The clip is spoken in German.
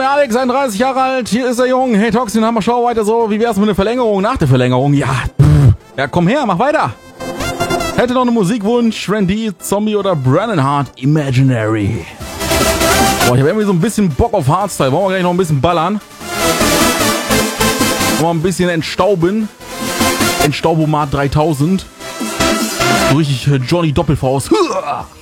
der Alex, 31 Jahre alt. Hier ist der Jung. Hey Toxin, haben wir Show weiter so. Wie wär's mit einer Verlängerung nach der Verlängerung? Ja, ja, komm her, mach weiter. Hätte noch einen Musikwunsch. Randy, Zombie oder Brennan Hart, Imaginary. Boah, ich habe irgendwie so ein bisschen Bock auf Hardstyle. Wollen wir gleich noch ein bisschen ballern? Wollen wir ein bisschen entstauben? Entstaubomat 3000. So richtig Johnny Doppelfaust.